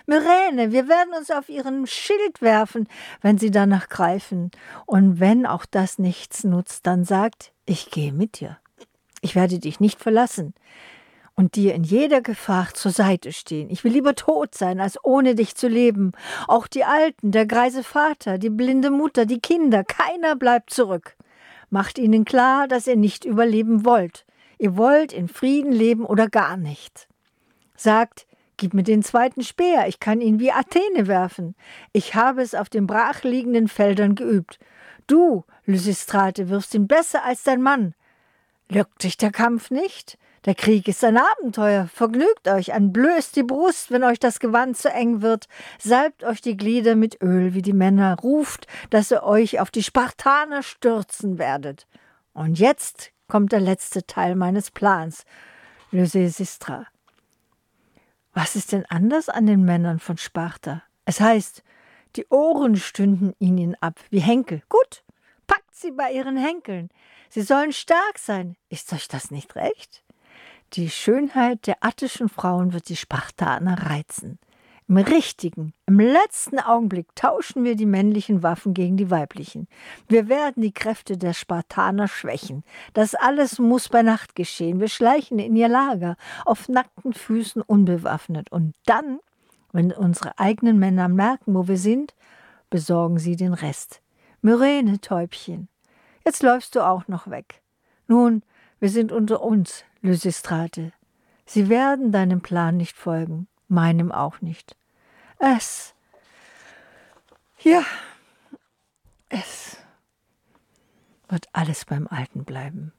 Myrene, wir werden uns auf ihren Schild werfen, wenn sie danach greifen. Und wenn auch das nichts nutzt, dann sagt, ich gehe mit dir. Ich werde dich nicht verlassen und dir in jeder Gefahr zur Seite stehen. Ich will lieber tot sein, als ohne dich zu leben. Auch die Alten, der greise Vater, die blinde Mutter, die Kinder, keiner bleibt zurück. Macht ihnen klar, dass ihr nicht überleben wollt. Ihr wollt in Frieden leben oder gar nicht. Sagt, gib mir den zweiten Speer, ich kann ihn wie Athene werfen. Ich habe es auf den brachliegenden Feldern geübt. Du, Lysistrate, wirfst ihn besser als dein Mann. Lockt dich der Kampf nicht? Der Krieg ist ein Abenteuer. Vergnügt euch, entblößt die Brust, wenn euch das Gewand zu eng wird. Salbt euch die Glieder mit Öl wie die Männer. Ruft, dass ihr euch auf die Spartaner stürzen werdet. Und jetzt kommt der letzte Teil meines Plans. Lysistra. Was ist denn anders an den Männern von Sparta? Es heißt, die Ohren stünden ihnen ab wie Henkel. Gut, packt sie bei ihren Henkeln. Sie sollen stark sein. Ist euch das nicht recht? Die Schönheit der attischen Frauen wird die Spartaner reizen. Im letzten Augenblick tauschen wir die männlichen Waffen gegen die weiblichen. Wir werden die Kräfte der Spartaner schwächen. Das alles muss bei Nacht geschehen. Wir schleichen in ihr Lager, auf nackten Füßen unbewaffnet. Und dann, wenn unsere eigenen Männer merken, wo wir sind, besorgen sie den Rest. Myrene, Täubchen, jetzt läufst du auch noch weg. Nun, wir sind unter uns, Lysistrate. Sie werden deinem Plan nicht folgen, meinem auch nicht. Es wird alles beim Alten bleiben.